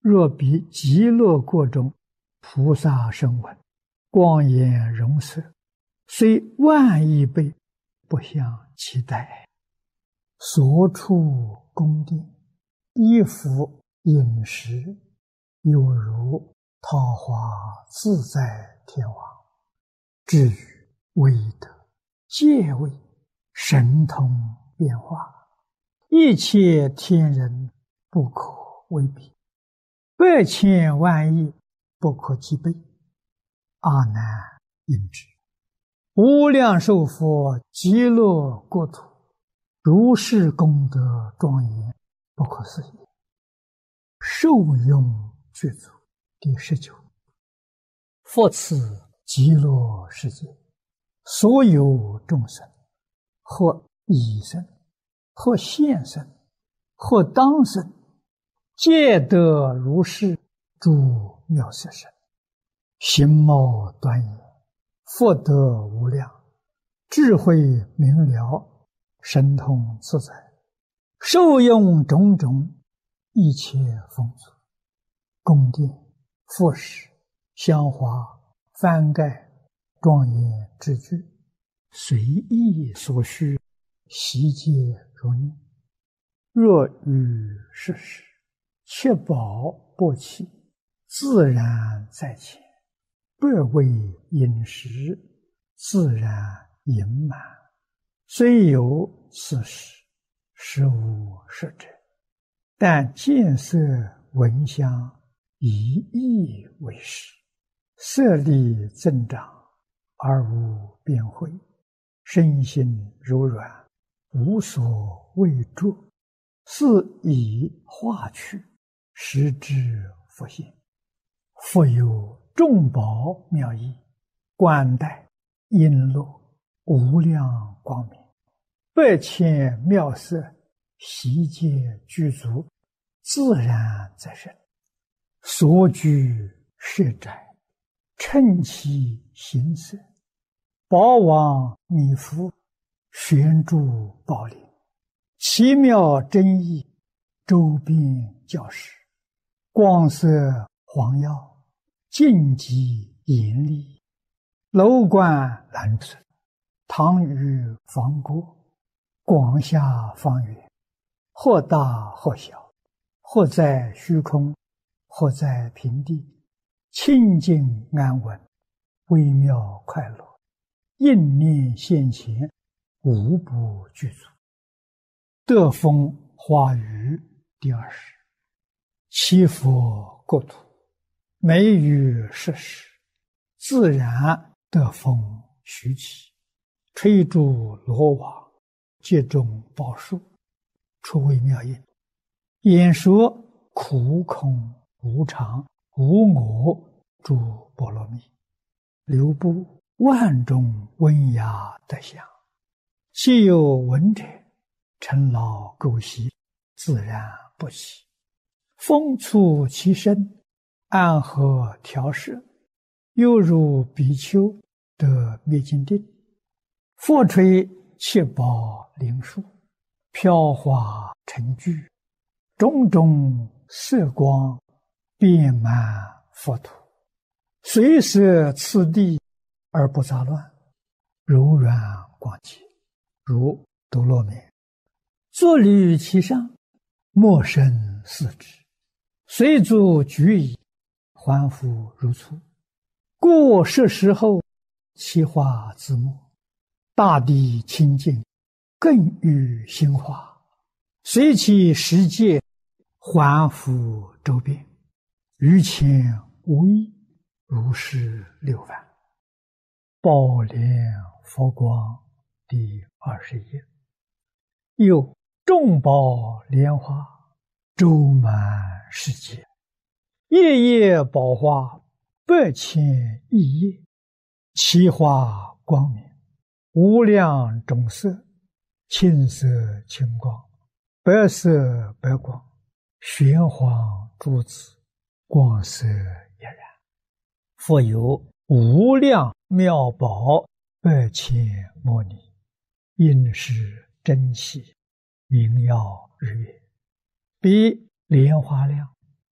若比极乐国中菩萨声闻，光颜容色，虽万亿倍，不相期待。所处宫殿，衣服饮食，犹如桃花自在天王。至于威德、戒位、神通变化，一切天人不可为比，百千万亿不可计备。阿难应知，无量寿佛极乐国土，如是功德庄严，不可思议。受用具足。第19，复此极乐世界，所有众生，或已生，或现生，或当生，皆得如是诸妙色身，形貌端严，福德无量，智慧明了，神通自在，受用种种一切丰足，宫殿、服饰、香花、幡盖、庄严之具，随意所需，悉皆如念。若遇世事，切宝不起，自然在前，百味饮食，自然盈满。虽有此事，实无实者，但见色闻香，以意为食，色力增长，而无变慧，身心柔软，无所畏著，是以化去，实之复现。复有众宝妙义，冠带璎珞，无量光明，百千妙色，悉皆具足，自然在身。所居舍宅，称其形色，宝王弥覆，悬诸宝林，奇妙真义，周边教室，光色黄耀，净极严厉，楼观蓝色，堂宇方郭，广厦方圆，或大或小，或在虚空，或在平地，清净安稳，微妙快乐，应念现前，无不具足。得风花雨第20，七佛国土，每遇世事，自然得风徐起，吹诸罗网，接种宝树，出微妙音，演说苦空无常无我诸波罗蜜，流布万种温雅德相，既有闻者，尘劳垢习，自然不起。风触其身，安和调摄，犹如比丘得灭尽定。复吹七宝灵树，飘华成聚，种种色光，遍满佛土，随摄次第而不杂乱，柔软广洁，如多罗绵。坐立于其上，莫生四肢，随足举矣，还复如初。故是时候，其化自没，大地清净，更与心化，随其世界，还复周遍，于前无异，如是6万。宝莲佛光第21。又众宝莲花，周满世界，夜夜宝花，百千亿叶，其花光明，无量种色，青色青光，白色白光，玄黄珠子，光色俨然。复有无量妙宝，百千摩尼，应是真气，明耀日月，比莲花亮，